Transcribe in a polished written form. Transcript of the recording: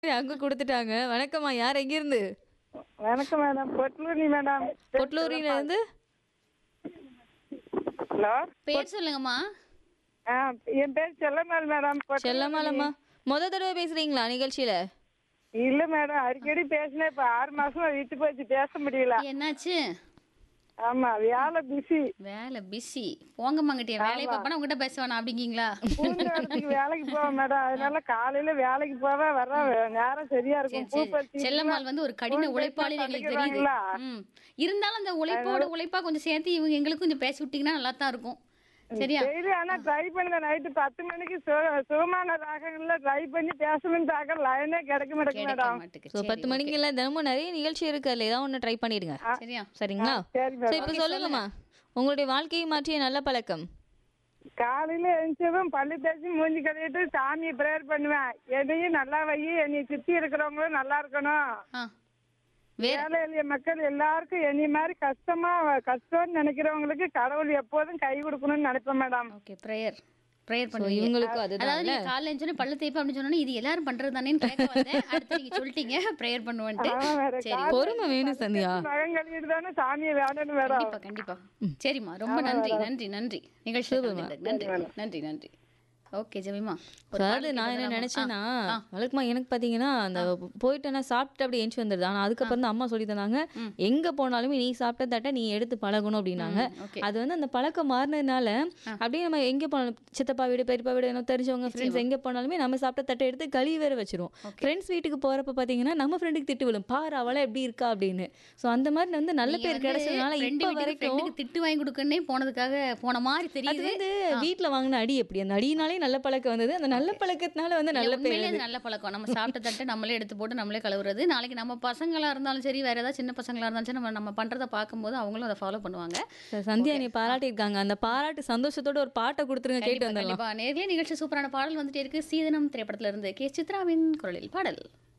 அங்க குடுத்துட்டாங்க. வணக்கம்மா. யார் எங்கிருந்து? வணக்கம் மேடம். பொட்லூரி மேடம். பொட்லூரில இருந்து? ஹலோ. பேர் சொல்லுங்கம்மா. ஆ, என் பேர் செல்லம்மாள் மேடம். பொட்லூரி. செல்லம்மாளம்மா. தடவை பேசுறீங்களா நிகழ்ச்சியில? இல்ல மேடம், அடிக்கடி பேசினேன். இப்ப 6 மாசமா விட்டு போச்சு, பேச முடியல. என்னாச்சு? ஆமா, வேலை பிஸி. வேலை பிஸி. போங்கம்மா கிட்டே வேலையை பார்ப்பனா உங்ககிட்ட பேச வேணாம் அப்படிங்கீங்களா? பூந்தோட்டத்துக்கு வேலைக்கு போவேன் மேடம். அதனால காலையில வேலைக்கு போவேன், வர நேரம் சரியா இருக்கும். பூ பறிச்சு செல்லம்மாள் வந்து ஒரு கடின உழைப்பாளி எங்களுக்கு தெரியுது. ம். இருந்தாலும் அந்த உழைப்போட உழைப்பா கொஞ்சம் சேர்த்து இவங்க எங்களுக்கும் கொஞ்சம் பேசி விட்டீங்கன்னா நல்லா தான் இருக்கும். சரியா? டெய்லி ஆனா ட்ரை பண்ணுங்க. நைட்டு 10 மணிக்கு சுகமான ராகங்கள்ல ட்ரை பண்ணி பேசணும்னு பார்க்க லைனே கிடைக்க மாட்டேங்குது கிடைக்க மேடம். மாட்டுக்கு. ஸோ சரி, 10 மணிக்கு இல்ல, தினமும் நிறைய நிகழ்ச்சி இருக்கு. அதுல ஏதாவது ஒன்று ட்ரை பண்ணிடுங்க. சரியா? சரிங்களா? சரி ஸோ மேடம். இப்போ சொல்லுங்கம்மா, உங்களுடைய வாழ்க்கையை மாற்றிய நல்ல பழக்கம். காலையில எழுந்ததும் பல்லு தேய்ச்சி மூஞ்சி கழுவிட்டு சாமியை ப்ரேயர் பண்ணுவேன். என்னையும் நல்லா வை, என்னை சுத்தி இருக்கிறவங்களும் நல்லா இருக்கணும். ஆ. வேற ஏழை எளிய மக்கள் எல்லாருக்கும் என்னை மாதிரி கஷ்டம்னு நினைக்கிறவங்களுக்கு கடவுள் எப்போதும் கை கொடுக்கணும்னு நினைப்பேன் மேடம். ஓகே. பிரேயர் ஸோ பண்ணுவீங்க. இவங்களுக்கும் அதாவது அதுதான். நீங்க காலைல எழுந்தோடனே பல்லு தேய்ப்பு அப்படின்னு சொன்னோன்னே இது எல்லாரும் பண்றது தானேன்னு கேட்க வந்தேன். அடுத்து நீங்க சொல்லிட்டீங்க பிரேயர் பண்ணுவேன்ட்டு. ஆமா மேடம். சரி. பொறுமை வேணும் சந்தியா. மகன் கழுவிட்டு தானே சாமியை வேணும்னு மேடம். கண்டிப்பா கண்டிப்பா. சரிம்மா, ரொம்ப நன்றி நன்றி நன்றி. நிகழ்ச்சி நன்றி நன்றி. ஓகே ஜெமிமா. அதாவது நான் என்ன நினைச்சேன்னா, வழக்கமா எனக்கு பாத்தீங்கன்னா அந்த போயிட்டு நான் சாப்பிட்டு அப்படியே எஞ்சி வந்துடுது. ஆனா அதுக்கப்புறம் தான் அம்மா சொல்லி தந்தாங்க, எங்க போனாலுமே நீ சாப்பிட்ட தட்டை நீ எடுத்து பழகணும் அப்படின்னாங்க. அது வந்து அந்த பழக்கம் மாறினதுனால அப்படியே நம்ம எங்க போனாலும் சித்தப்பா வீடு, பெரியப்பா வீடு, எனக்கு தெரிஞ்சவங்க ஃப்ரெண்ட்ஸ் எங்க போனாலுமே நம்ம சாப்பிட்ட தட்டை எடுத்து கழுவி வேற வச்சிருவோம். ஃப்ரெண்ட்ஸ் வீட்டுக்கு போறப்ப பாத்தீங்கன்னா நம்ம ஃப்ரெண்டுக்கு திட்டு விழும், பாரு அவளை எப்படி இருக்கா அப்படின்னு. ஸோ அந்த மாதிரி வந்து நல்ல பேர் கிடைச்சதுனால இப்போ வரைக்கும் திட்டு வாங்கி கொடுக்கனே போனதுக்காக போன மாதிரி அது தெரியுது. வந்து வீட்டுல வாங்கின அடி எப்படி, அந்த அடியினாலே நல்ல பழக்கம் வந்தது. அந்த நல்ல பழக்கத்தினால வந்து நல்ல பேர். உண்மையிலே அது நல்ல பழக்கம். நம்ம சாப்பிட்ட தட்டை நம்மளே எடுத்து போட்டு நம்மளே கழுவுறது. நாளைக்கு நம்ம பசங்களா இருந்தாலும் சரி, வேற ஏதாவது சின்ன பசங்களா இருந்தாலும் சரி, நம்ம பண்றதை பார்க்கும்போது அவங்களும் அதை ஃபாலோ பண்ணுவாங்க. சந்தியா நீ பாராட்டியிருக்காங்க. அந்த பாராட்டு சந்தோஷத்தோட ஒரு பாட்டை கொடுத்துருங்க, கேட்டு வந்துடலாம். கண்டிப்பா. நேர்லயே நிகழ்ச்சி சூப்பரான பாடல் வந்துட்டே இருக்கு. சீதனம் திரைப்படத்துல இருந்து கே. சித்ராவின் குரலில் பாடல்.